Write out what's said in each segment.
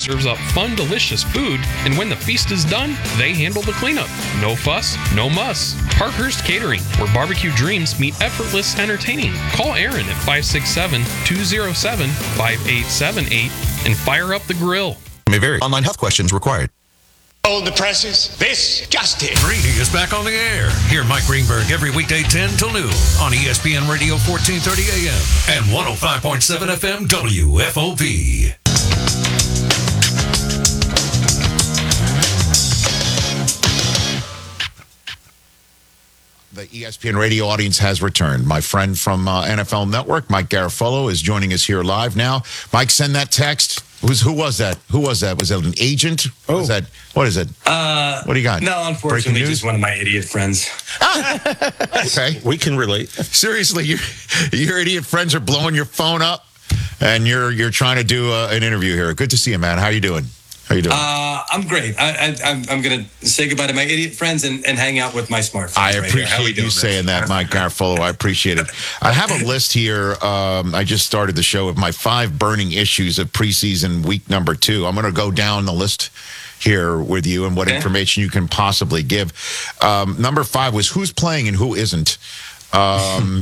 serves up fun, delicious food, and when the feast is done, they handle the cleanup. No fuss, no muss. Parkhurst Catering, where barbecue dreams meet effortless entertaining. Call Aaron at 567-207-5878 and fire up the grill. May vary. Online health questions required. Hold the presses. This just in. Greeny is back on the air. Hear Mike Greenberg every weekday 10 till noon on ESPN Radio 1430 AM and 105.7 FM WFOV. The ESPN radio audience has returned. My friend from NFL Network, Mike Garafolo, is joining us here live now. Mike, send that text. Who was that? Was that an agent? Oh. What is it? What do you got? No, unfortunately, just one of my idiot friends. Okay. We can relate. Seriously, your idiot friends are blowing your phone up, and you're trying to do an interview here. Good to see you, man. How you doing? I'm great. I'm going to say goodbye to my idiot friends and hang out with my smart friends. I appreciate you saying that, Mike Garafolo. I appreciate it. I have a list here. I just started the show with my 5 burning issues of preseason week number 2. I'm going to go down the list here with you and what information you can possibly give. Number 5 was who's playing and who isn't. What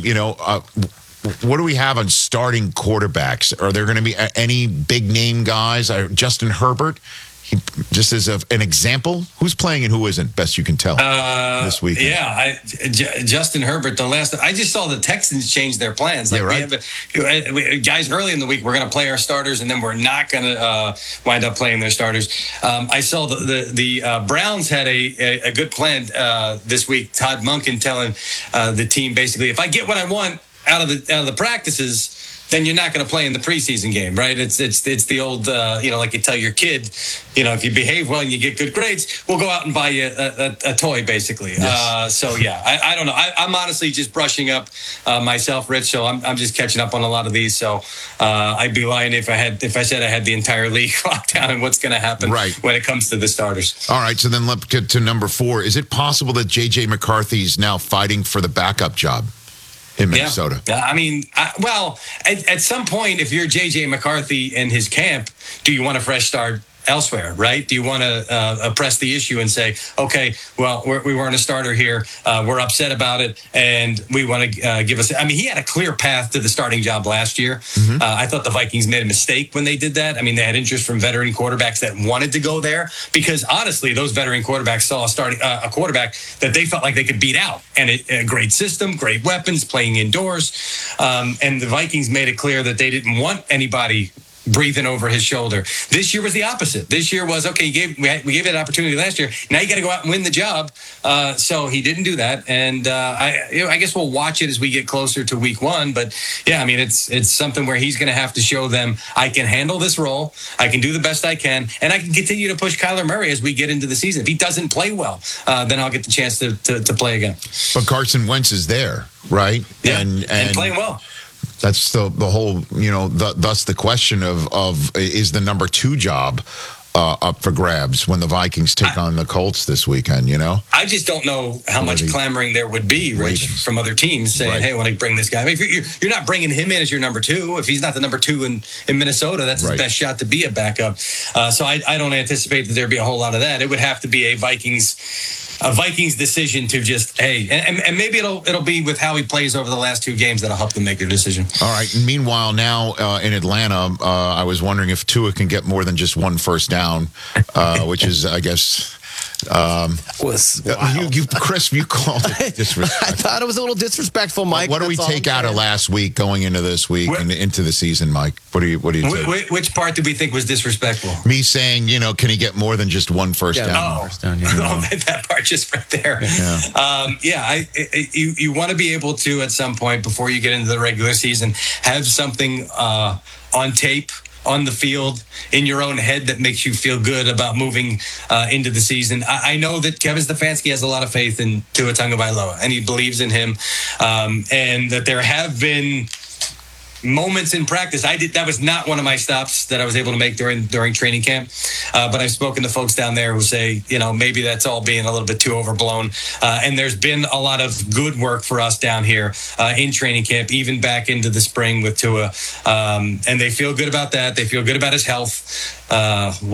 do we have on starting quarterbacks? Are there going to be any big name guys? Justin Herbert, just as an example, who's playing and who isn't? Best you can tell this week. Yeah, Justin Herbert. I just saw the Texans change their plans. Like, right. Guys, early in the week, we're going to play our starters, and then we're not going to wind up playing their starters. I saw the Browns had a good plan this week. Todd Monken telling the team basically, if I get what I want out of the practices, then you're not going to play in the preseason game, right? It's the old, like you tell your kid, if you behave well and you get good grades, we'll go out and buy you a toy, basically. Yes. I don't know. I'm honestly just brushing up myself, Rich. So I'm just catching up on a lot of these. So I'd be lying if I said I had the entire league locked down and what's going to happen when it comes to the starters. All right. So then let's get to number 4. Is it possible that J.J. McCarthy is now fighting for the backup job in Minnesota? Yeah. I mean, at some point, if you're J.J. McCarthy and his camp, do you want a fresh start elsewhere, right? Do you want to press the issue and say, okay, well, we weren't a starter here. We're upset about it, and we want to give us. I mean, he had a clear path to the starting job last year. Mm-hmm. I thought the Vikings made a mistake when they did that. I mean, they had interest from veteran quarterbacks that wanted to go there because, honestly, those veteran quarterbacks saw a quarterback that they felt like they could beat out, and a great system, great weapons, playing indoors, and the Vikings made it clear that they didn't want anybody breathing over his shoulder. This year was the opposite. This year was, okay, we gave it an opportunity last year. Now you got to go out and win the job. So he didn't do that. And I guess we'll watch it as we get closer to week 1. But, yeah, I mean, it's something where he's going to have to show them, I can handle this role. I can do the best I can. And I can continue to push Kyler Murray as we get into the season. If he doesn't play well, then I'll get the chance to play again. But Carson Wentz is there, right? Yeah, and playing well. That's the whole, thus the question of is the number 2 job up for grabs when the Vikings take on the Colts this weekend, I just don't know how much clamoring there would be, Rich, from other teams saying, hey, I want to bring this guy. I mean, you're not bringing him in as your number 2. If he's not the number 2 in Minnesota, that's his best shot to be a backup. So I don't anticipate that there'd be a whole lot of that. It would have to be a Vikings decision to just, and maybe it'll be with how he plays over the last 2 games that'll help them make their decision. All right. And meanwhile, now in Atlanta, I was wondering if Tua can get more than just 1 first down, which is, I guess. Chris, you called it disrespectful. I thought it was a little disrespectful, Mike. What do we take out of last week going into this week and into the season, Mike? What do you say? Which part did we think was disrespectful? Me saying, can he get more than just 1 first down? First down, that part just right there. Yeah. You want to be able to, at some point before you get into the regular season, have something on tape, on the field, in your own head that makes you feel good about moving into the season. I know that Kevin Stefanski has a lot of faith in Tua Tagovailoa, and he believes in him, and that there have been moments in practice. That was not one of my stops that I was able to make during training camp. But I've spoken to folks down there who say, maybe that's all being a little bit too overblown. And there's been a lot of good work for us down here in training camp, even back into the spring with Tua. And they feel good about that. They feel good about his health.